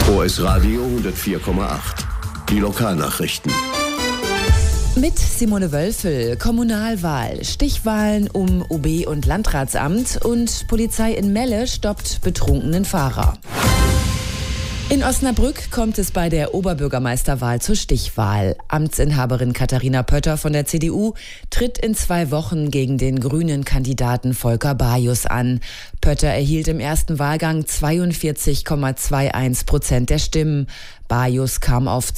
OS Radio 104,8. Die Lokalnachrichten. Mit Simone Wölfel, Kommunalwahl, Stichwahlen um OB- und Landratsamt und Polizei in Melle stoppt betrunkenen Fahrer. In Osnabrück kommt es bei der Oberbürgermeisterwahl zur Stichwahl. Amtsinhaberin Katharina Pötter von der CDU tritt in 2 Wochen gegen den grünen Kandidaten Volker Bajus an. Pötter erhielt im ersten Wahlgang 42,21% der Stimmen. Bajus kam auf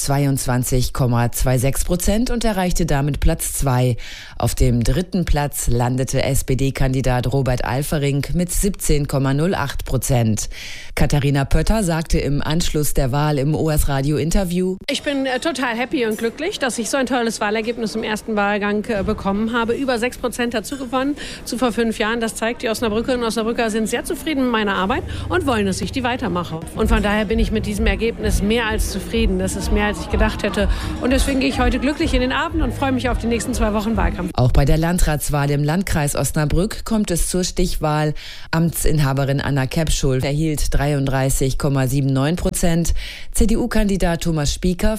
22,26% und erreichte damit Platz 2. Auf dem 3. Platz landete SPD-Kandidat Robert Alfering mit 17,08%. Katharina Pötter sagte im Anschluss der Wahl im OS-Radio-Interview: Ich bin total happy und glücklich, dass ich so ein tolles Wahlergebnis im ersten Wahlgang bekommen habe. Über 6% dazu gewonnen zu vor 5 Jahren. Das zeigt, die Osnabrückerinnen und Osnabrücker sind sehr zufrieden mit meiner Arbeit und wollen, dass ich die weitermache. Und von daher bin ich mit diesem Ergebnis mehr als zufrieden. Das ist mehr, als ich gedacht hätte. Und deswegen gehe ich heute glücklich in den Abend und freue mich auf die nächsten 2 Wochen Wahlkampf. Auch bei der Landratswahl im Landkreis Osnabrück kommt es zur Stichwahl. Amtsinhaberin Anna Kepschul erhielt 33,79%, CDU-Kandidat Thomas Spieker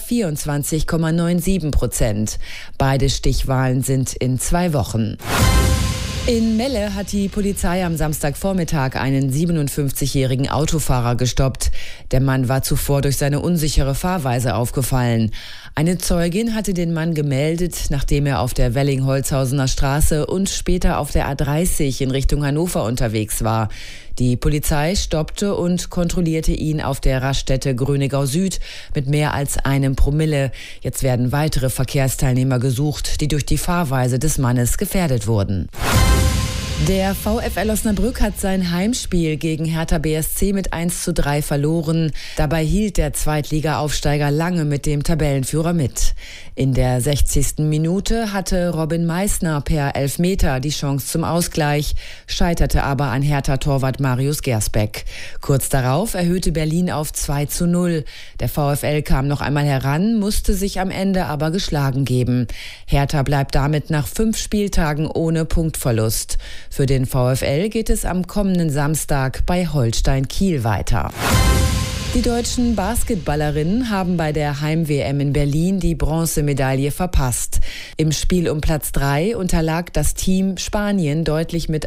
24,97%. Beide Stichwahlen sind in 2 Wochen. In Melle hat die Polizei am Samstagvormittag einen 57-jährigen Autofahrer gestoppt. Der Mann war zuvor durch seine unsichere Fahrweise aufgefallen. Eine Zeugin hatte den Mann gemeldet, nachdem er auf der Welling-Holzhausener Straße und später auf der A30 in Richtung Hannover unterwegs war. Die Polizei stoppte und kontrollierte ihn auf der Raststätte Grönegau Süd mit mehr als 1 Promille. Jetzt werden weitere Verkehrsteilnehmer gesucht, die durch die Fahrweise des Mannes gefährdet wurden. Der VfL Osnabrück hat sein Heimspiel gegen Hertha BSC mit 1:3 verloren. Dabei hielt der Zweitliga-Aufsteiger lange mit dem Tabellenführer mit. In der 60. Minute hatte Robin Meissner per Elfmeter die Chance zum Ausgleich, scheiterte aber an Hertha-Torwart Marius Gersbeck. Kurz darauf erhöhte Berlin auf 2:0. Der VfL kam noch einmal heran, musste sich am Ende aber geschlagen geben. Hertha bleibt damit nach 5 Spieltagen ohne Punktverlust. Für den VfL geht es am kommenden Samstag bei Holstein Kiel weiter. Die deutschen Basketballerinnen haben bei der Heim-WM in Berlin die Bronzemedaille verpasst. Im Spiel um Platz 3 unterlag das Team Spanien deutlich mit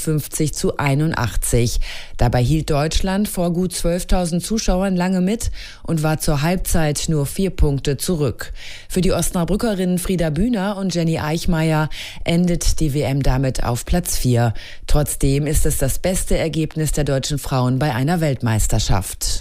58:81. Dabei hielt Deutschland vor gut 12.000 Zuschauern lange mit und war zur Halbzeit nur 4 Punkte zurück. Für die Osnabrückerinnen Frieda Bühner und Jenny Eichmeier endet die WM damit auf Platz 4. Trotzdem ist es das beste Ergebnis der deutschen Frauen bei einer Weltmeisterschaft.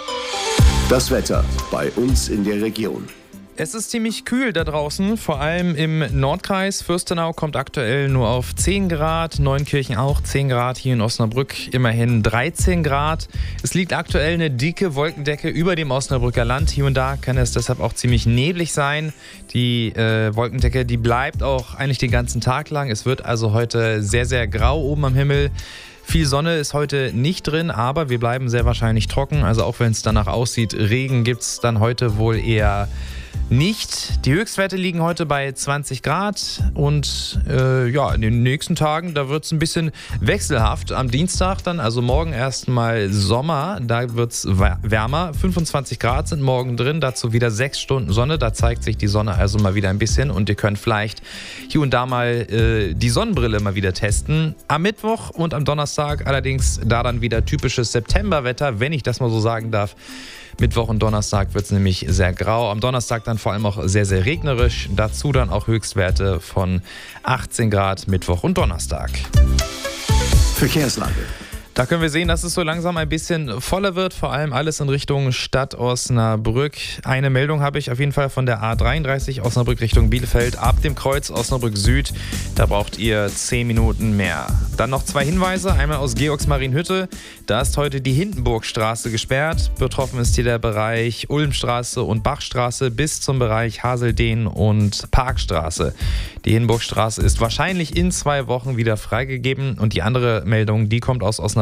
Das Wetter bei uns in der Region. Es ist ziemlich kühl da draußen, vor allem im Nordkreis. Fürstenau kommt aktuell nur auf 10 Grad, Neunkirchen auch 10 Grad, hier in Osnabrück immerhin 13 Grad. Es liegt aktuell eine dicke Wolkendecke über dem Osnabrücker Land. Hier und da kann es deshalb auch ziemlich neblig sein. Die Wolkendecke, die bleibt auch eigentlich den ganzen Tag lang. Es wird also heute sehr, sehr grau oben am Himmel. Viel Sonne ist heute nicht drin, aber wir bleiben sehr wahrscheinlich trocken. Also auch wenn es danach aussieht, Regen gibt es dann heute wohl eher nicht. Die Höchstwerte liegen heute bei 20 Grad und in den nächsten Tagen, da wird es ein bisschen wechselhaft. Am Dienstag dann, also morgen erstmal Sommer, da wird es wärmer. 25 Grad sind morgen drin, dazu wieder 6 Stunden Sonne. Da zeigt sich die Sonne also mal wieder ein bisschen und ihr könnt vielleicht hier und da mal die Sonnenbrille mal wieder testen. Am Mittwoch und am Donnerstag allerdings da dann wieder typisches Septemberwetter, wenn ich das mal so sagen darf. Mittwoch und Donnerstag wird es nämlich sehr grau. Am Donnerstag dann vor allem auch sehr, sehr regnerisch. Dazu dann auch Höchstwerte von 18 Grad Mittwoch und Donnerstag. Verkehrslage. Da können wir sehen, dass es so langsam ein bisschen voller wird, vor allem alles in Richtung Stadt Osnabrück. Eine Meldung habe ich auf jeden Fall von der A33 Osnabrück Richtung Bielefeld ab dem Kreuz Osnabrück Süd. Da braucht ihr 10 Minuten mehr. Dann noch 2 Hinweise, einmal aus Georgsmarienhütte. Da ist heute die Hindenburgstraße gesperrt. Betroffen ist hier der Bereich Ulmstraße und Bachstraße bis zum Bereich Haseldehn und Parkstraße. Die Hindenburgstraße ist wahrscheinlich in 2 Wochen wieder freigegeben. Und die andere Meldung, die kommt aus Osnabrück.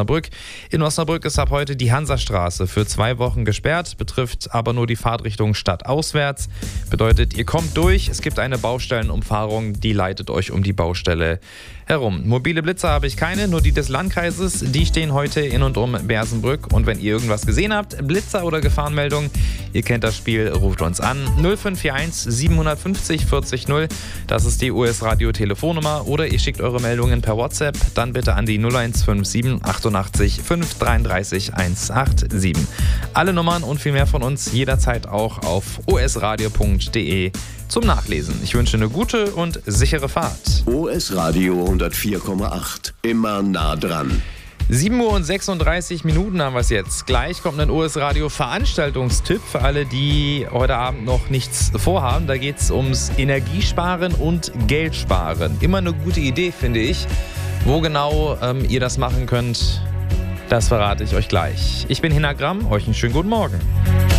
Osnabrück. In Osnabrück ist ab heute die Hansastraße für 2 Wochen gesperrt, betrifft aber nur die Fahrtrichtung stadtauswärts. Bedeutet, ihr kommt durch, es gibt eine Baustellenumfahrung, die leitet euch um die Baustelle herum. Mobile Blitzer habe ich keine, nur die des Landkreises. Die stehen heute in und um Bersenbrück. Und wenn ihr irgendwas gesehen habt, Blitzer oder Gefahrenmeldung, ihr kennt das Spiel, ruft uns an. 0541 750 40 0. Das ist die US-Radio Telefonnummer. Oder ihr schickt eure Meldungen per WhatsApp. Dann bitte an die 0157 88 533 187. Alle Nummern und viel mehr von uns jederzeit auch auf osradio.de zum Nachlesen. Ich wünsche eine gute und sichere Fahrt. OS Radio 104,8. Immer nah dran. 7:36 Uhr haben wir es jetzt. Gleich kommt ein OS-Radio-Veranstaltungstipp für alle, die heute Abend noch nichts vorhaben. Da geht es ums Energiesparen und Geldsparen. Immer eine gute Idee, finde ich. Wo genau ihr das machen könnt, das verrate ich euch gleich. Ich bin Hinagram, euch einen schönen guten Morgen.